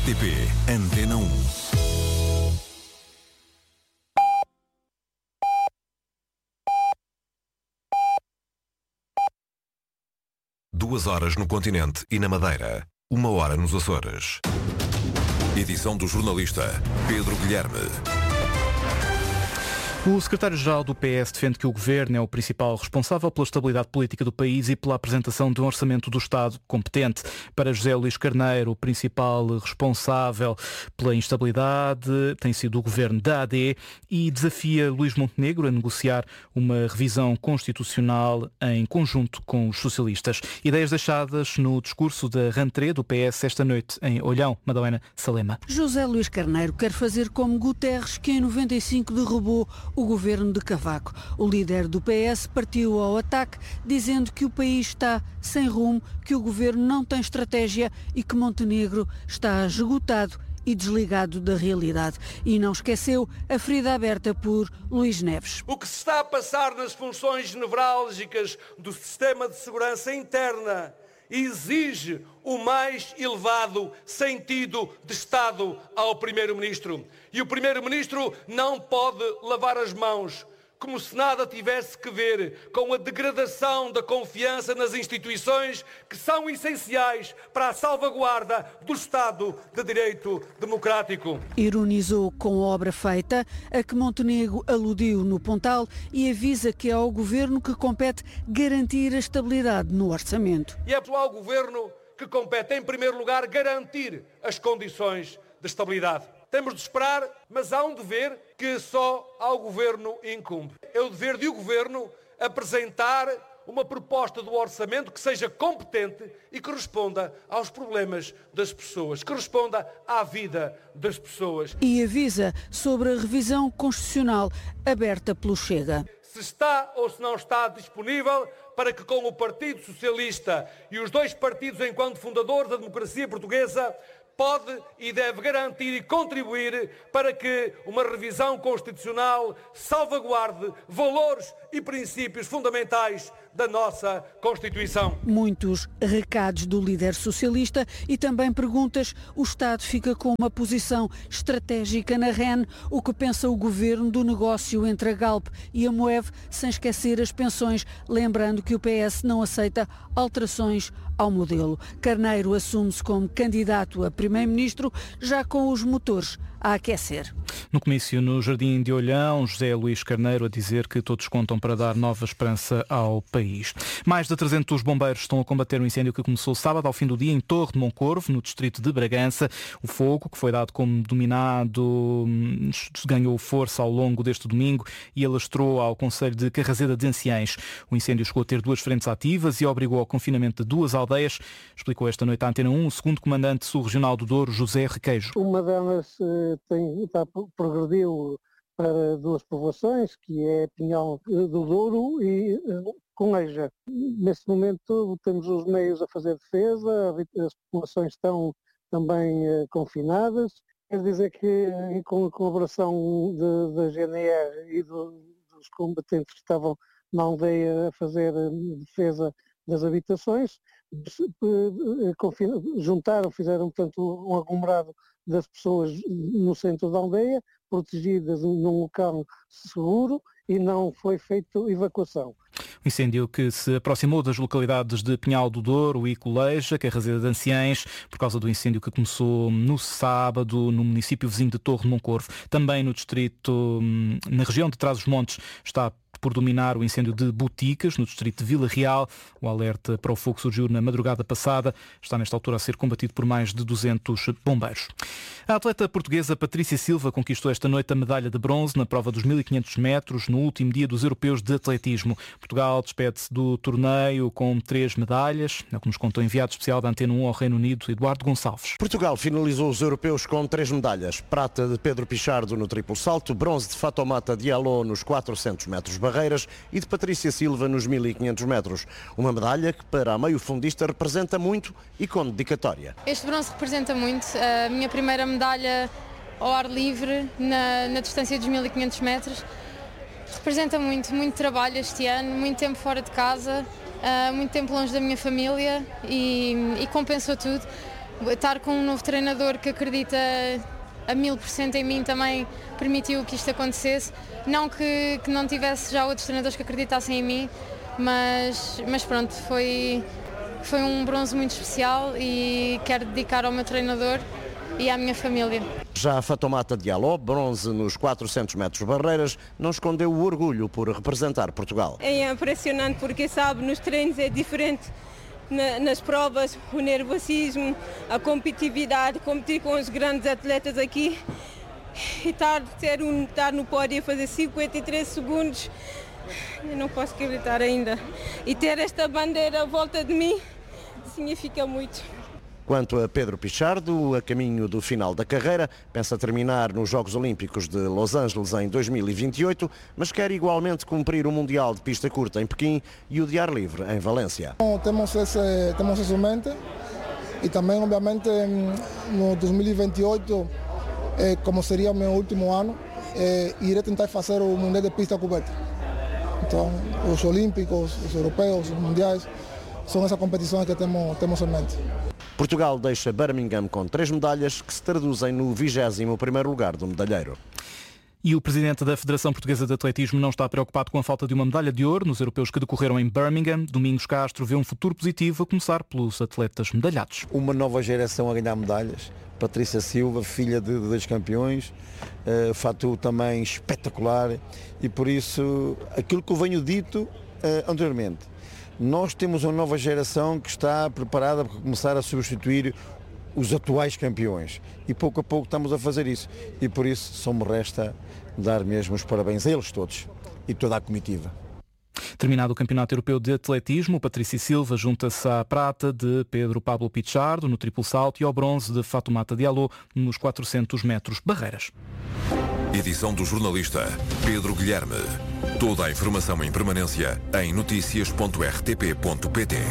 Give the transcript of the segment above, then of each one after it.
RTP Antena 1. Duas horas no continente e na Madeira. 1 hora nos Açores. Edição do jornalista Pedro Guilherme. O secretário-geral do PS defende que o governo é o principal responsável pela estabilidade política do país e pela apresentação de um orçamento do Estado competente. Para José Luís Carneiro, o principal responsável pela instabilidade tem sido o governo da AD e desafia Luís Montenegro a negociar uma revisão constitucional em conjunto com os socialistas. Ideias deixadas no discurso da rentrée do PS esta noite em Olhão, Madalena Salema. José Luís Carneiro quer fazer como Guterres, que em 95 derrubou o governo de Cavaco. O líder do PS partiu ao ataque, dizendo que o país está sem rumo, que o governo não tem estratégia e que Montenegro está esgotado e desligado da realidade. E não esqueceu a ferida aberta por Luís Neves. O que se está a passar nas funções nevrálgicas do sistema de segurança interna exige o mais elevado sentido de Estado ao Primeiro-Ministro. E o Primeiro-Ministro não pode lavar as mãos, como se nada tivesse que ver com a degradação da confiança nas instituições que são essenciais para a salvaguarda do Estado de Direito Democrático. Ironizou com a obra feita, a que Montenegro aludiu no Pontal, e avisa que é ao Governo que compete garantir a estabilidade no orçamento. E é ao Governo que compete, em primeiro lugar, garantir as condições de estabilidade. Temos de esperar, mas há um dever que só ao Governo incumbe. É o dever de o Governo apresentar uma proposta do orçamento que seja competente e que responda aos problemas das pessoas, que responda à vida das pessoas. E avisa sobre a revisão constitucional aberta pelo Chega. Se está ou se não está disponível para que com o Partido Socialista e os dois partidos enquanto fundadores da democracia portuguesa pode e deve garantir e contribuir para que uma revisão constitucional salvaguarde valores e princípios fundamentais da nossa Constituição. Muitos recados do líder socialista e também perguntas. O Estado fica com uma posição estratégica na REN. O que pensa o Governo do negócio entre a Galp e a Moev, sem esquecer as pensões, lembrando que o PS não aceita alterações ao modelo. Carneiro assume-se como candidato a Primeiro-Ministro, já com os motores a aquecer. No comício no Jardim de Olhão, José Luís Carneiro a dizer que todos contam para dar nova esperança ao país. Mais de 300 bombeiros estão a combater um incêndio que começou sábado ao fim do dia em Torre de Moncorvo, no distrito de Bragança. O fogo, que foi dado como dominado, ganhou força ao longo deste domingo e alastrou ao concelho de Carrazeda de Anciães. O incêndio chegou a ter 2 frentes ativas e obrigou ao confinamento de 2 aldeias, explicou esta noite à Antena 1 o segundo comandante sul-regional do Douro, José Requeijo. Uma delas progrediu para 2 povoações, que é Pinhal do Douro e Conleja. Neste momento temos os meios a fazer defesa, as populações estão também confinadas. Quer dizer que, com a colaboração da GNR e dos combatentes que estavam na aldeia a fazer defesa das habitações, fizeram, portanto, um aglomerado das pessoas no centro da aldeia, protegidas num local seguro, e não foi feita evacuação. Um incêndio que se aproximou das localidades de Pinhal do Douro e Coleja, Carrazeda de Anciães, por causa do incêndio que começou no sábado no município vizinho de Torre de Moncorvo. Também no distrito, na região de Trás-os-Montes, está por dominar o incêndio de Boticas, no distrito de Vila Real. O alerta para o fogo surgiu na madrugada passada. Está nesta altura a ser combatido por mais de 200 bombeiros. A atleta portuguesa Patrícia Silva conquistou esta noite a medalha de bronze na prova dos 1500 metros, no último dia dos europeus de atletismo. Portugal despede-se do torneio com 3 medalhas, é o que nos contou o enviado especial da Antena 1 ao Reino Unido, Eduardo Gonçalves. Portugal finalizou os europeus com 3 medalhas. Prata de Pedro Pichardo no triplo salto, bronze de Fatoumata Diallo nos 400 metros barreiras e de Patrícia Silva nos 1500 metros. Uma medalha que para a meio-fundista representa muito e com dedicatória. Este bronze representa muito. A minha primeira medalha ao ar livre na distância dos 1500 metros. Representa muito trabalho este ano, muito tempo fora de casa, muito tempo longe da minha família e compensou tudo. Estar com um novo treinador que acredita a 1000% em mim também permitiu que isto acontecesse. Não que não tivesse já outros treinadores que acreditassem em mim, mas pronto, foi um bronze muito especial e quero dedicar ao meu treinador e à minha família. Já a Fatoumata Diallo, bronze nos 400 metros barreiras, não escondeu o orgulho por representar Portugal. É impressionante porque, sabe, nos treinos é diferente, nas provas, o nervosismo, a competitividade, competir com os grandes atletas aqui e estar no pódio e fazer 53 segundos, eu não posso acreditar ainda. E ter esta bandeira à volta de mim significa muito. Quanto a Pedro Pichardo, a caminho do final da carreira, pensa terminar nos Jogos Olímpicos de Los Angeles em 2028, mas quer igualmente cumprir o Mundial de pista curta em Pequim e o de ar livre em Valência. Temos isso em mente e também, obviamente, no 2028, como seria o meu último ano, irei tentar fazer o Mundial de pista coberta. Então, os Olímpicos, os Europeus, os Mundiais, são essas competições que temos em mente. Portugal deixa Birmingham com 3 medalhas que se traduzem no 21º lugar do medalheiro. E o presidente da Federação Portuguesa de Atletismo não está preocupado com a falta de uma medalha de ouro nos europeus que decorreram em Birmingham. Domingos Castro vê um futuro positivo, a começar pelos atletas medalhados. Uma nova geração a ganhar medalhas. Patrícia Silva, filha de 2 campeões, fato também espetacular e por isso aquilo que eu venho dito anteriormente. Nós temos uma nova geração que está preparada para começar a substituir os atuais campeões e pouco a pouco estamos a fazer isso e por isso só me resta dar mesmo os parabéns a eles todos e toda a comitiva. Terminado o Campeonato Europeu de Atletismo, Patrícia Silva junta-se à prata de Pedro Pablo Pichardo no triplo salto e ao bronze de Fatoumata Diallo nos 400 metros barreiras. Edição do jornalista Pedro Guilherme. Toda a informação em permanência em noticias.rtp.pt.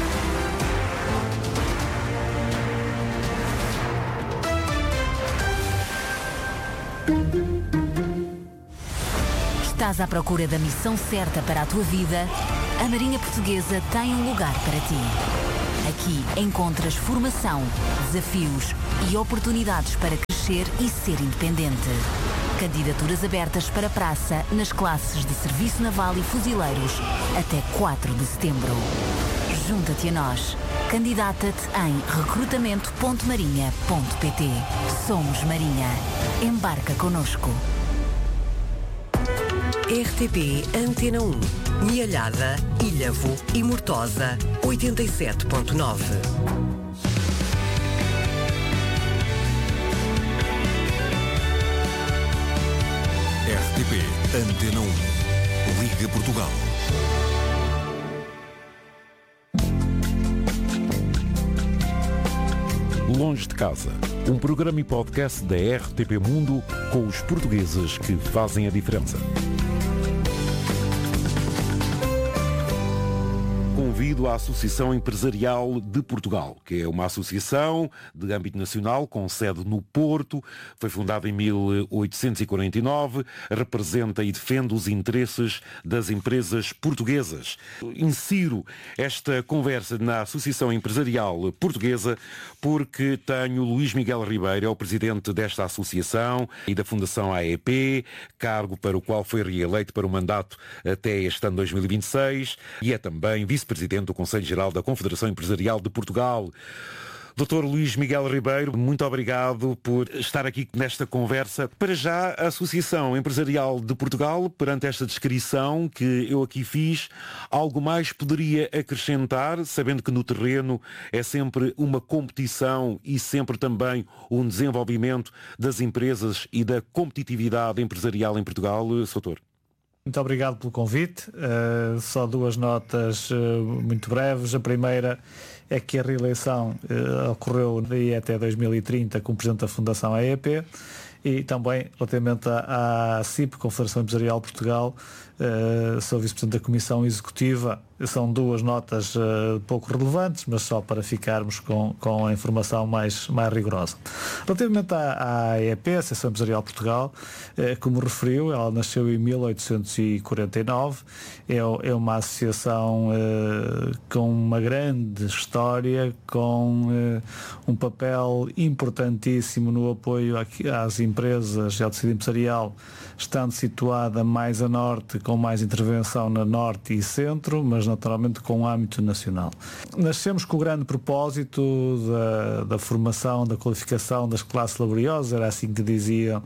Estás à procura da missão certa para a tua vida? A Marinha Portuguesa tem um lugar para ti. Aqui encontras formação, desafios e oportunidades para crescer e ser independente. Candidaturas abertas para praça nas classes de Serviço Naval e Fuzileiros até 4 de setembro. Junta-te a nós. Candidata-te em recrutamento.marinha.pt. Somos Marinha. Embarca connosco. RTP Antena 1, Mialhada, Ilhavo e Mortosa, 87.9. RTP Antena 1, Liga Portugal. Longe de Casa, um programa e podcast da RTP Mundo com os portugueses que fazem a diferença. Convido a Associação Empresarial de Portugal, que é uma associação de âmbito nacional com sede no Porto, foi fundada em 1849, representa e defende os interesses das empresas portuguesas. Insiro esta conversa na Associação Empresarial Portuguesa porque tenho Luís Miguel Ribeiro, é o presidente desta associação e da Fundação AEP, cargo para o qual foi reeleito para o mandato até este ano 2026 e é também vice-presidente do Conselho Geral da Confederação Empresarial de Portugal. Dr. Luís Miguel Ribeiro, muito obrigado por estar aqui nesta conversa. Para já, a Associação Empresarial de Portugal, perante esta descrição que eu aqui fiz, algo mais poderia acrescentar, sabendo que no terreno é sempre uma competição e sempre também um desenvolvimento das empresas e da competitividade empresarial em Portugal, Sr. Muito obrigado pelo convite. Só 2 notas muito breves. A primeira é que a reeleição ocorreu daí até 2030 como presidente da Fundação AEP e também relativamente à CIP, Confederação Empresarial de Portugal, sou vice-presidente da Comissão Executiva. São duas notas pouco relevantes, mas só para ficarmos com a informação mais rigorosa. Relativamente à AEP, Associação Empresarial de Portugal, como referiu, ela nasceu em 1849, é uma associação com uma grande história, com um papel importantíssimo no apoio às empresas e ao tecido empresarial, estando situada mais a norte, com mais intervenção na norte e centro, mas naturalmente com um âmbito nacional. Nascemos com o grande propósito da formação, da qualificação das classes laboriosas, era assim que diziam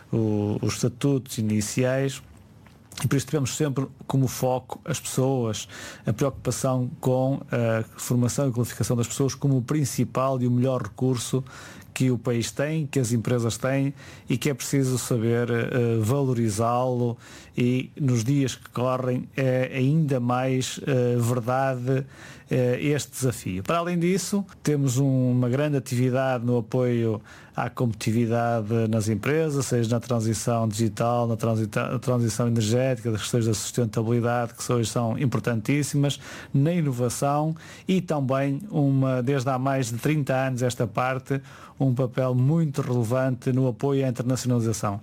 os estatutos iniciais, e por isso tivemos sempre como foco as pessoas, a preocupação com a formação e qualificação das pessoas como o principal e o melhor recurso que o país tem, que as empresas têm, e que é preciso saber valorizá-lo, e nos dias que correm é ainda mais verdade este desafio. Para além disso, temos uma grande atividade no apoio à competitividade nas empresas, seja na transição digital, na transição energética, das questões da sustentabilidade, que hoje são importantíssimas, na inovação, e também desde há mais de 30 anos esta parte, um papel muito relevante no apoio à internacionalização.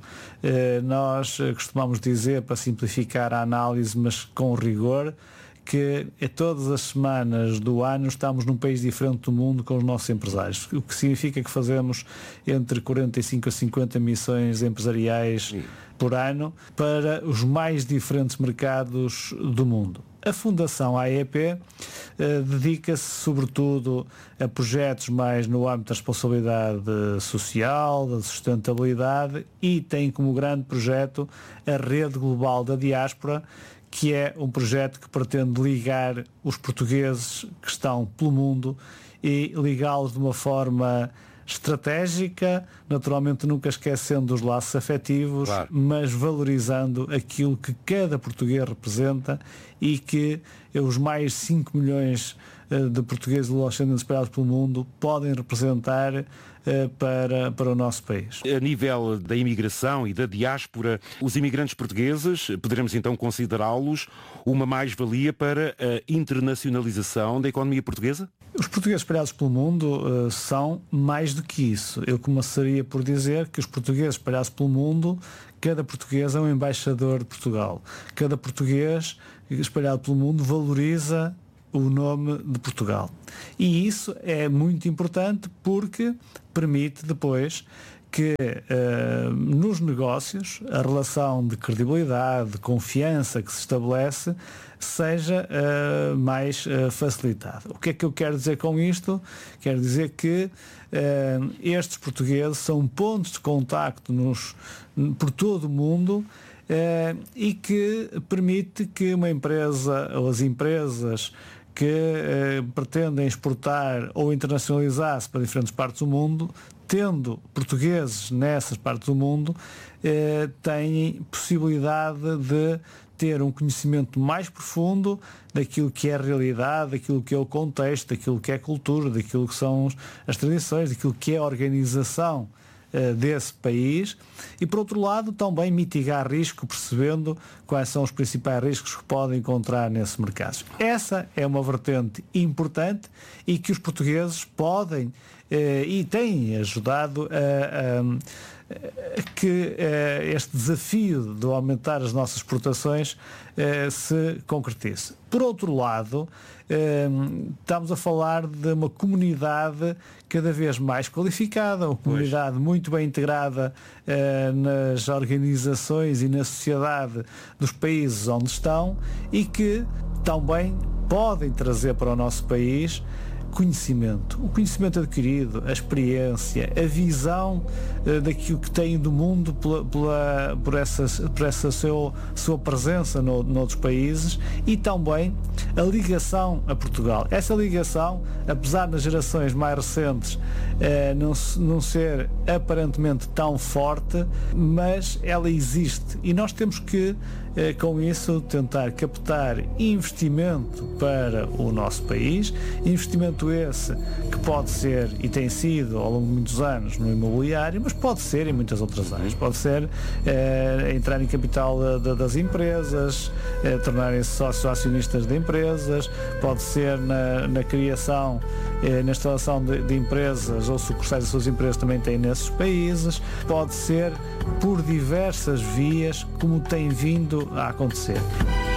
Nós costumamos dizer, para simplificar a análise, mas com rigor, que todas as semanas do ano estamos num país diferente do mundo com os nossos empresários, o que significa que fazemos entre 45 a 50 missões empresariais por ano para os mais diferentes mercados do mundo. A Fundação AEP dedica-se sobretudo a projetos mais no âmbito da responsabilidade social, da sustentabilidade, e tem como grande projeto a Rede Global da Diáspora, que é um projeto que pretende ligar os portugueses que estão pelo mundo e ligá-los de uma forma estratégica, naturalmente nunca esquecendo os laços afetivos, claro, mas valorizando aquilo que cada português representa e que os mais 5 milhões de portugueses luso-ascendentes espalhados pelo mundo podem representar para o nosso país. A nível da imigração e da diáspora, os imigrantes portugueses, poderemos então considerá-los uma mais-valia para a internacionalização da economia portuguesa? Os portugueses espalhados pelo mundo são mais do que isso. Eu começaria por dizer que os portugueses espalhados pelo mundo, cada português é um embaixador de Portugal. Cada português espalhado pelo mundo valoriza o nome de Portugal. E isso é muito importante porque permite depois que nos negócios a relação de credibilidade, de confiança que se estabelece seja mais facilitada. O que é que eu quero dizer com isto? Quero dizer que estes portugueses são pontos de contacto por todo o mundo e que permite que uma empresa ou as empresas que pretendem exportar ou internacionalizar-se para diferentes partes do mundo, tendo portugueses nessas partes do mundo, têm possibilidade de ter um conhecimento mais profundo daquilo que é a realidade, daquilo que é o contexto, daquilo que é a cultura, daquilo que são as tradições, daquilo que é a organização desse país, e por outro lado também mitigar risco, percebendo quais são os principais riscos que podem encontrar nesse mercado. Essa é uma vertente importante e que os portugueses podem e têm ajudado a que este desafio de aumentar as nossas exportações se concretize. Por outro lado, estamos a falar de uma comunidade cada vez mais qualificada, uma comunidade muito bem integrada nas organizações e na sociedade dos países onde estão e que também podem trazer para o nosso país conhecimento, o conhecimento adquirido, a experiência, a visão daquilo que têm do mundo por essa sua presença noutros países, e também a ligação a Portugal. Essa ligação, apesar das gerações mais recentes não ser aparentemente tão forte, mas ela existe e nós temos que com isso tentar captar investimento para o nosso país, investimento esse que pode ser e tem sido ao longo de muitos anos no imobiliário, mas pode ser em muitas outras áreas, pode ser entrar em capital das empresas, tornarem-se sócios acionistas de empresas, pode ser na criação, na instalação de empresas ou sucursais das suas empresas também têm nesses países, pode ser por diversas vias como tem vindo a acontecer.